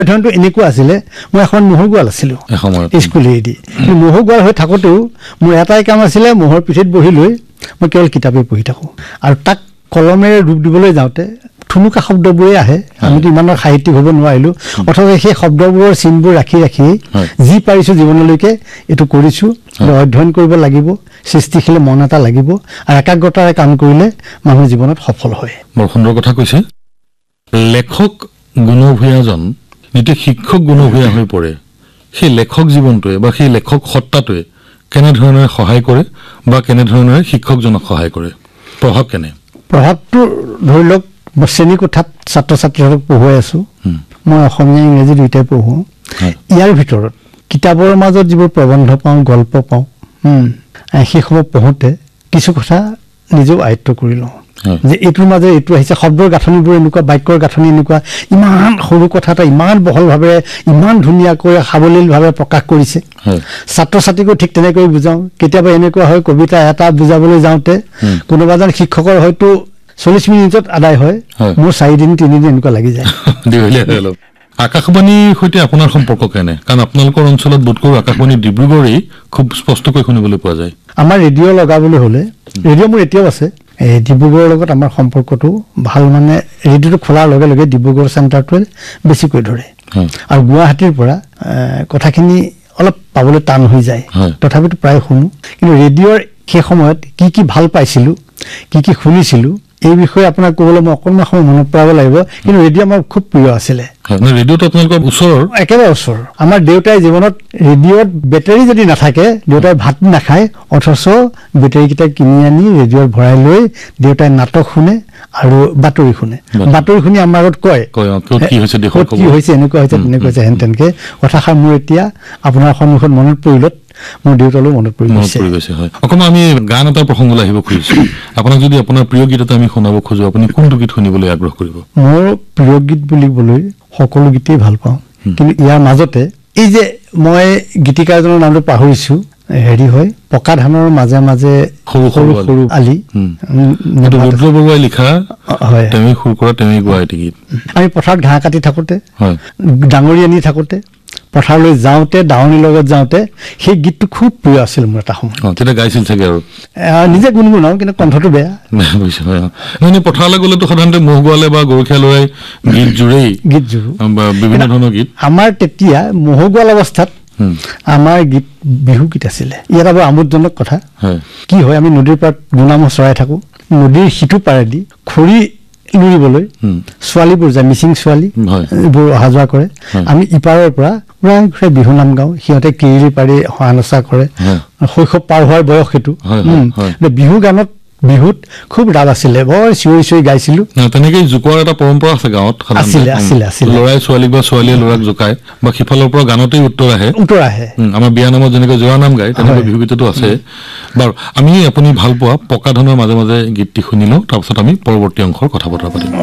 ধৰণটো এনেকুৱা আছিলে মই এখন মহৰ গোৱাল আছিলোঁ স্কুল এৰি মহৰ গোৱাল হৈ থাকোঁতেও মোৰ এটাই কাম আছিলে মহৰ পিঠিত বহি লৈ মই কেৱল কিতাপেই পঢ়ি থাকোঁ আৰু তাক কলমেৰে ৰূপ দিবলৈ যাওঁতে থুনুকা শব্দবোৰে আহে আমিতো ইমানৰ সাহিত্যিক হ'ব নোৱাৰিলোঁ অথচ সেই শব্দবোৰৰ চিনবোৰ ৰাখি ৰাখি যি পাৰিছোঁ জীৱনলৈকে এইটো কৰিছোঁ অধ্যয়ন কৰিব লাগিব সৃষ্টিশীল মন এটা লাগিব আৰু একাগ্ৰতাৰে কাম কৰিলে মানুহ জীৱনত সফল হয় বৰ সুন্দৰ কথা কৈছে লেখক গুণভূয়াজন যেতিয়া শিক্ষক গুণভূয়া হৈ পৰে সেই লেখক জীৱনটোৱে বা সেই লেখক সত্তাটোৱে কেনেধৰণে সহায় কৰে বা কেনেধৰণে শিক্ষকজনক সহায় কৰে প্ৰভাৱ কেনে প্ৰভাৱটো ধৰি লওক মই শ্ৰেণীকোঠাত ছাত্ৰ ছাত্ৰীসকলক পঢ়ুৱাই আছোঁ মই অসমীয়া ইংৰাজী দুয়োটাই পঢ়োঁ ইয়াৰ ভিতৰত কিতাপৰ মাজত যিবোৰ প্ৰবন্ধ পাওঁ গল্প পাওঁ সেইসমূহ পঢ়োঁতে কিছু কথা নিজেও আয়ত্ব কৰি লওঁ যে এইটোৰ মাজে এইটো আহিছে শব্দৰ গাঁথনিবোৰ এনেকুৱা বাক্যৰ গাঁথনি এনেকুৱা ইমান সৰু কথা এটা ইমান বহলভাৱে ইমান ধুনীয়াকৈ সাৱলীলভাৱে প্ৰকাশ কৰিছে ছাত্ৰ ছাত্ৰীকো ঠিক তেনেকৈ বুজাওঁ কেতিয়াবা এনেকুৱা হয় কবিতা এটা বুজাবলৈ যাওঁতে কোনোবা এজন শিক্ষকৰ হয়তো 40 মিনিটত আদায় হয় মোৰ 4 দিন 3 দিন এনেকুৱা লাগি যায় আকাশবাণীৰ সৈতে আপোনাৰ সম্পৰ্ক কেনে কাৰণ আপোনালোকৰ অঞ্চলত বোধ কৰোঁ আকাশবাণী ডিব্ৰুগড়েই খুব স্পষ্টকৈ শুনিবলৈ পোৱা যায় আমাৰ ৰেডিঅ' লগাবলৈ হ'লে ৰেডিঅ' মোৰ এতিয়াও আছে এই ডিব্ৰুগড়ৰ লগত আমাৰ সম্পৰ্কটো ভাল মানে ৰেডিঅ'টো খোলাৰ লগে লগে ডিব্ৰুগড় চেণ্টাৰটোৱে বেছিকৈ ধৰে আৰু গুৱাহাটীৰ পৰা কথাখিনি অলপ পাবলৈ টান হৈ যায় তথাপিতো প্ৰায় শুনো কিন্তু ৰেডিঅ'ৰ সেই সময়ত কি কি ভাল পাইছিলোঁ কি কি শুনিছিলোঁ এই বিষয়ে আপোনাক ক'বলৈ মই অকণমান সময় মনত পেলাব লাগিব কিন্তু ৰেডিঅ' আমাৰ খুব প্ৰিয় আছিলে ৰেডিঅ'টো আপোনালোকৰ ওচৰৰ একেবাৰে ওচৰ আমাৰ দেউতাই জীৱনত ৰেডিঅ'ত বেটাৰী যদি নাথাকে দেউতাই ভাত নাখায় অথচ বেটাৰীকেইটা কিনি আনি ৰেডিঅ'ত ভৰাই লৈ দেউতাই নাটক শুনে আৰু বাতৰি শুনে বাতৰি শুনি আমাৰ আগত কয় কি হৈছে এনেকুৱা হৈছে তেনেকুৱা হৈছে হেন তেনেকৈ কথাষাৰ মোৰ এতিয়া আপোনাৰ সন্মুখত মনত পৰিলত মোৰ দেউতালৈ মনত পৰি গৈছে অকণমান আমি গান এটা প্ৰসংগলৈ আহিব খুজিছোঁ আপোনাক যদি আপোনাৰ প্ৰিয় গীত এটা আমি শুনাব খোজোঁ আপুনি কোনটো গীত শুনিবলৈ আগ্ৰহ কৰিব মোৰ প্ৰিয় গীত বুলিবলৈ সকলো গীতেই ভাল পাওঁ কিন্তু ইয়াৰ মাজতে এই যে মই গীতিকাৰজনৰ নামটো পাহৰিছোঁ হেৰি হয় পকা ধানৰ মাজে মাজে সৰু সৰু সৰু আলি ৰুদ্ৰ বৰুৱাই লিখা হয় তেমি সুৰ কৰা তেমি গোৱা এটি গীত আমি পথাৰত ঘাঁহ কাটি থাকোঁতে ডাঙৰি আনি থাকোঁতে পথাৰলৈ যাওঁতে দাৱনীৰ লগত যাওঁতে সেই গীতটো খুব প্ৰিয় আছিল মোৰ এটা সময় তেতিয়া গাইছিল চাগে আৰু নিজে গুণগুণাওঁ কিন্তু কণ্ঠটো বেয়া পথাৰলৈ গ'লেতো সাধাৰণতে মহ গোৱালে বা গৰখীয়া লৰাই গীত জোৰেই গীত জোৰো বিভিন্ন ধৰণৰ গীত আমাৰ তেতিয়া মহ গোৱাল অৱস্থাত আমাৰ গীত বিহু গীত আছিলে ইয়াত বৰ আমোদজনক কথা কি হয় আমি নদীৰ পাৰত গুণামহ চৰাই থাকোঁ নদীৰ সিটো পাৰেদি খৰি লুৰিবলৈ ছোৱালীবোৰ যায় মিচিং ছোৱালীবোৰ অহা যোৱা কৰে আমি ইপাৰৰ পৰা পুৰা বিহু নাম গাওঁ সিহঁতে কিৰিলি পাৰি হৰা নচা কৰে শৈশৱ পাৰ হোৱাৰ বয়স সেইটো বিহু গানত বিহুত খুব ৰাপ আছিলে বৰ চিঞৰি চিঞৰি গাইছিলোঁ তেনেকৈ জোকোৱাৰ এটা পৰম্পৰা আছে গাঁৱত আছিলে ল'ৰাই ছোৱালীক বা ছোৱালীয়ে ল'ৰাক জোকায় বা সিফালৰ পৰা গানতেই উত্তৰ আহে আমাৰ বিয়া নামত যেনেকৈ জোৰা নাম গায় তেনেকৈ বিহু গীততো আছে বাৰু আমি আপুনি ভাল পোৱা পকা ধানৰ মাজে মাজে গীতটি শুনি লওঁ তাৰপিছত আমি পৰৱৰ্তী অংশৰ কথা বতৰা পাতিম